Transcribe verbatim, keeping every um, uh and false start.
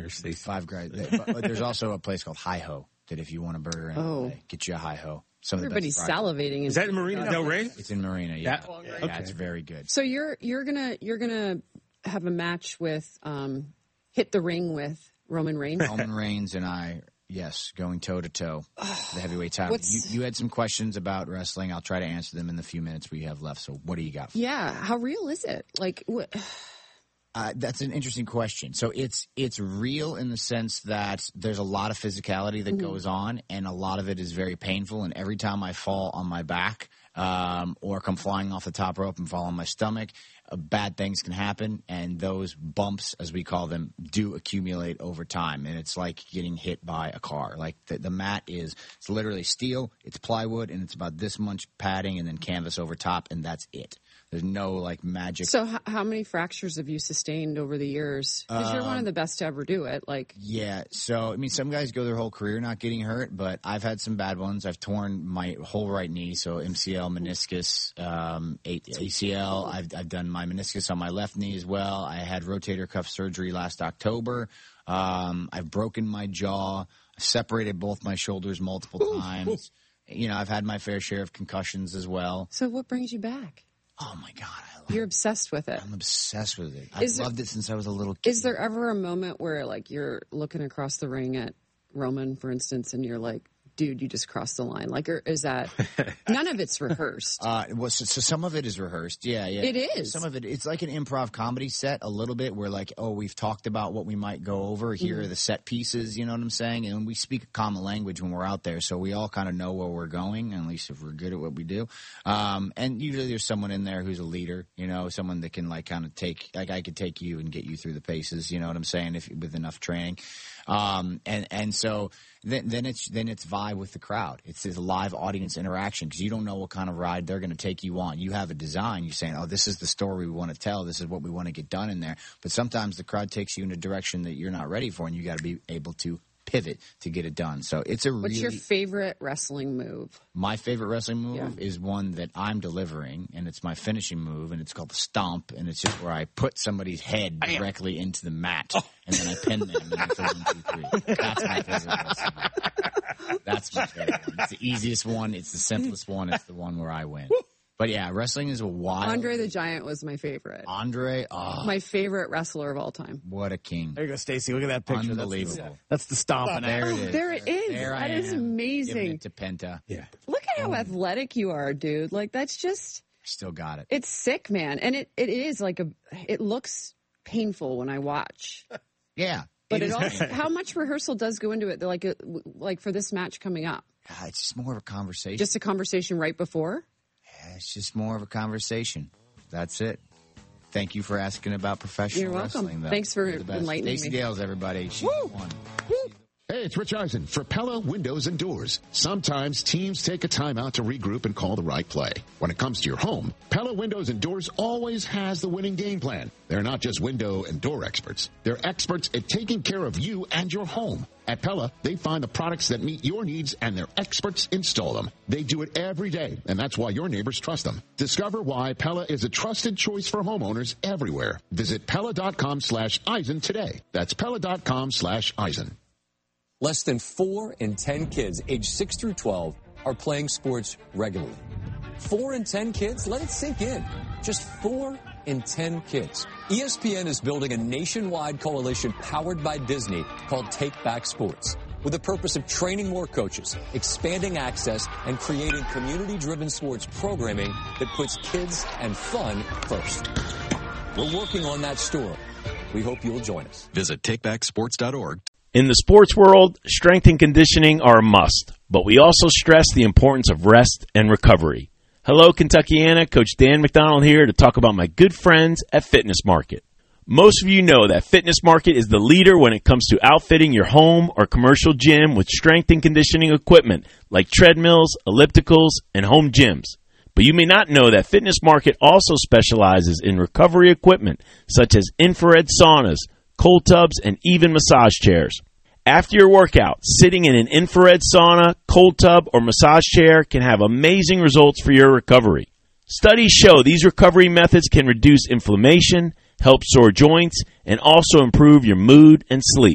Stacey. Five Guys. But there's also a place called Hi Ho that if you want a burger in Oh. L A, get you a Hi Ho. Some Everybody's of the best fried- salivating. Is that in Marina Del Rey? It's in Marina. Yeah, That- yeah, okay. it's very good. So you're you're gonna you're gonna have a match with um, hit the ring with Roman Reigns. Roman Reigns and I, yes, going toe to toe, the heavyweight title. What's- You, you had some questions about wrestling. I'll try to answer them in the few minutes we have left. So, what do you got? For Yeah, how real is it? Like, what? Uh, that's an interesting question. So it's it's real in the sense that there's a lot of physicality that Mm-hmm. goes on, and a lot of it is very painful. And every time I fall on my back um, or come flying off the top rope and fall on my stomach, uh, bad things can happen. And those bumps, as we call them, do accumulate over time. And it's like getting hit by a car. Like the, the mat is it's literally steel, it's plywood, and it's about this much padding and then canvas over top, and that's it. There's no like magic. So, h- how many fractures have you sustained over the years? Because you're one of the best to ever do it. Like, Yeah, so I mean, some guys go their whole career not getting hurt, but I've had some bad ones. I've torn my whole right knee, so M C L, meniscus, um, A C L. I've I've done my meniscus on my left knee as well. I had rotator cuff surgery last October. Um, I've broken my jaw, separated both my shoulders multiple times. You know, I've had my fair share of concussions as well. so what brings you back? Oh my God, I love You're obsessed with it. I'm obsessed with it. I've Is there- loved it since I was a little kid. Is there ever a moment where, like, you're looking across the ring at Roman, for instance, and you're like, dude, you just crossed the line? Like, or is that none of it's rehearsed? Uh, well, so, so some of it is rehearsed. Yeah, yeah. It is. Some of it, it's like an improv comedy set a little bit where like, oh, we've talked about what we might go over. Here Mm-hmm. are the set pieces, you know what I'm saying? And we speak a common language when we're out there. So we all kind of know where we're going, at least if we're good at what we do. Um, and usually there's someone in there who's a leader, you know, someone that can like kind of take, like I could take you and get you through the paces, you know what I'm saying? If with enough training. Um, and, and so then, then it's, then it's vibe with the crowd. It's this live audience interaction because you don't know what kind of ride they're going to take you on. You have a design. You're saying, oh, this is the story we want to tell. This is what we want to get done in there. But sometimes the crowd takes you in a direction that you're not ready for, and you got to be able to pivot to get it done. So it's a What's really your favorite wrestling move? my favorite wrestling move Yeah. is one that I'm delivering, and it's my finishing move, and it's called the stomp, and it's just where I put somebody's head directly into the mat, and then I pin them, and it's a one, two, three. That's my favorite wrestling move. That's my favorite one. It's the easiest one. It's the simplest one. It's the one where I win. But yeah, wrestling is a wild. Andre the Giant was my favorite. Andre, oh, My favorite wrestler of all time. what a king. There you go, Stacy. Look at that picture. Unbelievable. That's the, that's the stomping. There it is. There it is. There I That is am, amazing. giving it to Penta. Yeah. Look at how athletic you are, dude. Like, that's just, Still got it. it's sick, man. And it, it is like a, it looks painful when I watch. Yeah. But it, is also, painful. how much rehearsal does go into it? Like, a, like for this match coming up, God, it's just more of a conversation. just a conversation right before. It's just more of a conversation. That's it. Thank you for asking about professional You're welcome. wrestling. Though. Thanks for You're the best. enlightening Stacey me. Dales, everybody. She's the one. Hey, it's Rich Eisen for Pella Windows and Doors. Sometimes teams take a time out to regroup and call the right play. When it comes to your home, Pella Windows and Doors always has the winning game plan. They're not just window and door experts. They're experts at taking care of you and your home. At Pella, they find the products that meet your needs and their experts install them. They do it every day, and that's why your neighbors trust them. Discover why Pella is a trusted choice for homeowners everywhere. Visit Pella.com slash Eisen today. That's Pella.com slash Eisen. Less than four in ten kids aged six through twelve are playing sports regularly. Four in ten kids? Let it sink in. Just four in ten kids. E S P N is building a nationwide coalition powered by Disney called Take Back Sports, with the purpose of training more coaches, expanding access, and creating community-driven sports programming that puts kids and fun first. We're working on that story. We hope you'll join us. Visit take back sports dot org. In the sports world, strength and conditioning are a must, but we also stress the importance of rest and recovery. Hello, Kentuckiana. Coach Dan McDonald here to talk about my good friends at Fitness Market. Most of you know that Fitness Market is the leader when it comes to outfitting your home or commercial gym with strength and conditioning equipment like treadmills, ellipticals, and home gyms. But you may not know that Fitness Market also specializes in recovery equipment such as infrared saunas, cold tubs, and even massage chairs. After your workout, sitting in an infrared sauna, cold tub, or massage chair can have amazing results for your recovery. Studies show these recovery methods can reduce inflammation, help sore joints, and also improve your mood and sleep.